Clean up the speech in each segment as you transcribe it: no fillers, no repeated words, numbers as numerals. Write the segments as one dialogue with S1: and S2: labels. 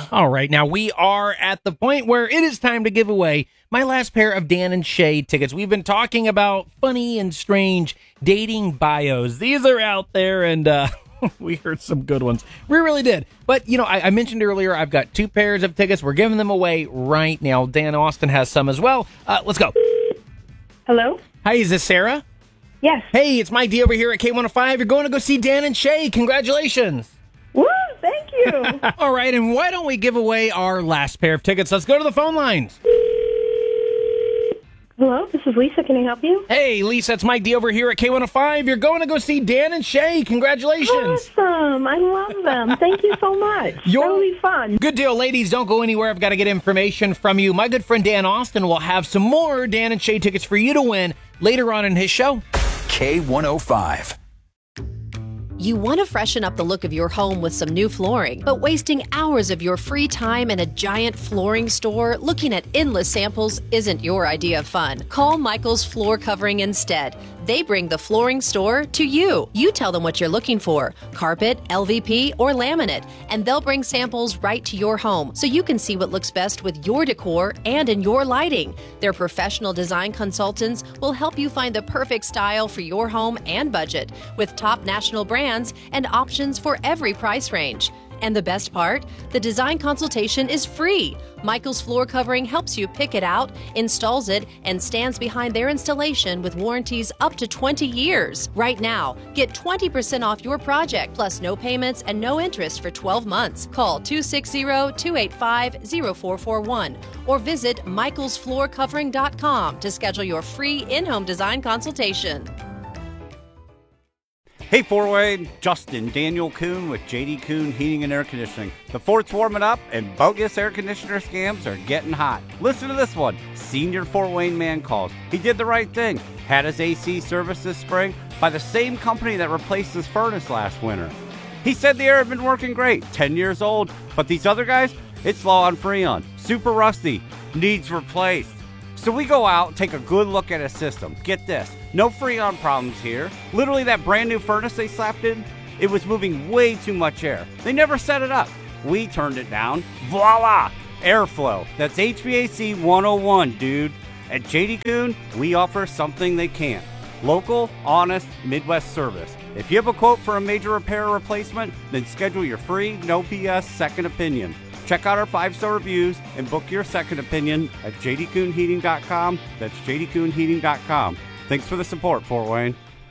S1: All right, now we are at the point where it is time to give away my last pair of Dan and Shay tickets. We've been talking about funny and strange dating bios. These are out there, and we heard some good ones. We really did. But, you know, I mentioned earlier, I've got 2 pairs of tickets. We're giving them away right now. Dan Austin has some as well. Let's go.
S2: Hello?
S1: Hi, is this Sarah?
S2: Yes.
S1: Hey, it's Mike D over here at K105. You're going to go see Dan and Shay. Congratulations.
S2: Woo, thank you.
S1: All right, and why don't we give away our last pair of tickets? Let's go to the phone lines.
S2: Hello, this is Lisa. Can I help you?
S1: Hey, Lisa, it's Mike D over here at K105. You're going to go see Dan and Shay. Congratulations.
S2: Awesome. I love them. Thank you so much. Really fun.
S1: Good deal. Ladies, don't go anywhere. I've got to get information from you. My good friend Dan Austin will have some more Dan and Shay tickets for you to win later on in his show.
S3: K105.
S4: You want to freshen up the look of your home with some new flooring, but wasting hours of your free time in a giant flooring store looking at endless samples isn't your idea of fun. Call Michael's Floor Covering instead. They bring the flooring store to you. You tell them what you're looking for, carpet, LVP, or laminate, and they'll bring samples right to your home so you can see what looks best with your decor and in your lighting. Their professional design consultants will help you find the perfect style for your home and budget with top national brands and options for every price range. And the best part? The design consultation is free. Michael's Floor Covering helps you pick it out, installs it, and stands behind their installation with warranties up to 20 years. Right now, get 20% off your project, plus no payments and no interest for 12 months. Call 260-285-0441 or visit michaelsfloorcovering.com to schedule your free in-home design consultation.
S5: Hey, Four-Way, Justin Daniel Kuhn with JD Kuhn Heating and Air Conditioning. The fort's warming up and bogus air conditioner scams are getting hot. Listen to this one. Senior Fort Wayne man calls. He did the right thing. Had his AC serviced this spring by the same company that replaced his furnace last winter. He said the air had been working great, 10 years old, but these other guys, it's low on Freon, super rusty, needs replaced. So we go out, take a good look at his system. Get this, no Freon problems here. Literally that brand new furnace they slapped in, it was moving way too much air. They never set it up. We turned it down. Voila! Airflow. That's HVAC 101, dude. At JD Kuhn, we offer something they can't. Local, honest, Midwest service. If you have a quote for a major repair or replacement, then schedule your free, no BS second opinion. Check out our 5-star reviews and book your second opinion at jdkuhnheating.com. That's jdkuhnheating.com. Thanks for the support, Fort Wayne.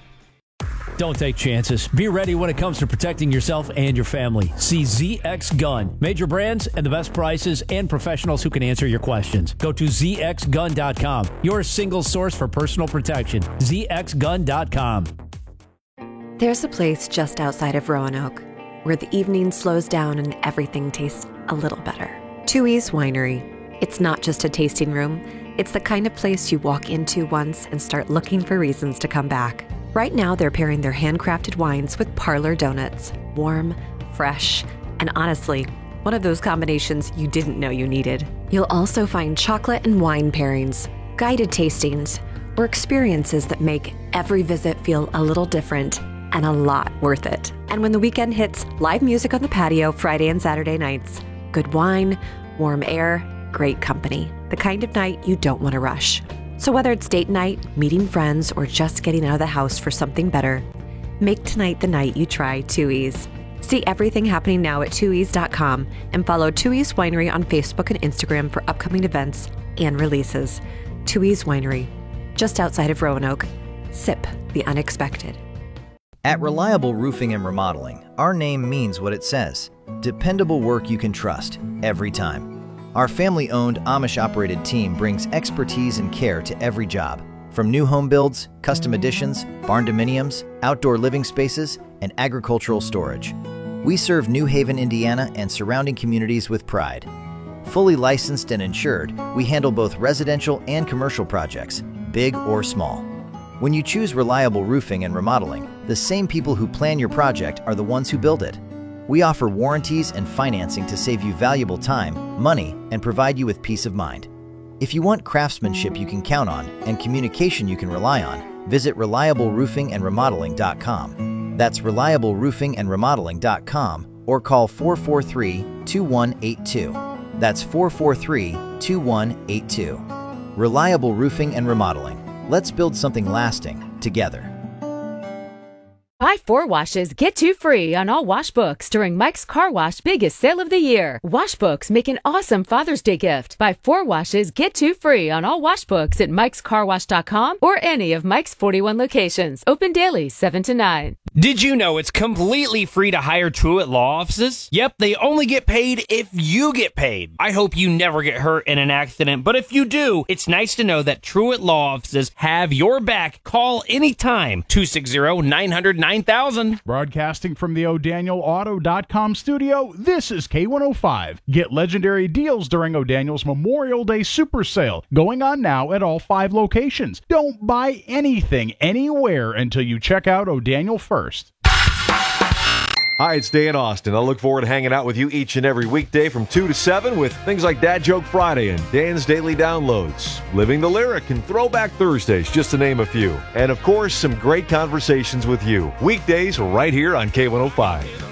S6: Don't take chances. Be ready when it comes to protecting yourself and your family. See ZX Gun. Major brands and the best prices and professionals who can answer your questions. Go to zxgun.com. Your single source for personal protection. zxgun.com.
S7: There's a place just outside of Roanoke where the evening slows down and everything tastes a little better. Tooheys Winery. It's not just a tasting room. It's the kind of place you walk into once and start looking for reasons to come back. Right now, they're pairing their handcrafted wines with parlor donuts. Warm, fresh, and honestly, one of those combinations you didn't know you needed. You'll also find chocolate and wine pairings, guided tastings, or experiences that make every visit feel a little different and a lot worth it. And when the weekend hits, live music on the patio Friday and Saturday nights. Good wine, warm air, great company. The kind of night you don't want to rush. So whether it's date night, meeting friends, or just getting out of the house for something better, make tonight the night you try Tooheys. See everything happening now at Tooheys.com and follow Tooheys Winery on Facebook and Instagram for upcoming events and releases. Tooheys Winery, just outside of Roanoke. Sip the unexpected.
S8: At Reliable Roofing and Remodeling, our name means what it says. Dependable work you can trust, every time. Our family-owned, Amish-operated team brings expertise and care to every job. From new home builds, custom additions, barn dominiums, outdoor living spaces, and agricultural storage. We serve New Haven, Indiana, and surrounding communities with pride. Fully licensed and insured, we handle both residential and commercial projects, big or small. When you choose Reliable Roofing and Remodeling, the same people who plan your project are the ones who build it. We offer warranties and financing to save you valuable time, money, and provide you with peace of mind. If you want craftsmanship you can count on and communication you can rely on, visit ReliableRoofingandRemodeling.com. That's ReliableRoofingandRemodeling.com or call 443-2182. That's 443-2182. Reliable Roofing and Remodeling. Let's build something lasting together.
S9: Buy 4 washes, get 2 free on all wash books during Mike's Car Wash biggest sale of the year. Wash books make an awesome Father's Day gift. Buy 4 washes, get 2 free on all wash books at mikescarwash.com or any of Mike's 41 locations. Open daily, 7 to 9.
S1: Did you know it's completely free to hire Truett Law Offices? Yep, they only get paid if you get paid. I hope you never get hurt in an accident, but if you do, it's nice to know that Truett Law Offices have your back. Call anytime, 260-900-9000.
S10: Broadcasting from the O'DanielAuto.com studio, this is K105. Get legendary deals during O'Daniel's Memorial Day Super Sale, going on now at all 5 locations. Don't buy anything anywhere until you check out O'Daniel first.
S11: Hi, it's Dan Austin. I look forward to hanging out with you each and every weekday from 2 to 7 with things like Dad Joke Friday and Dan's Daily Downloads, Living the Lyric, and Throwback Thursdays, just to name a few. And, of course, some great conversations with you. Weekdays right here on K105.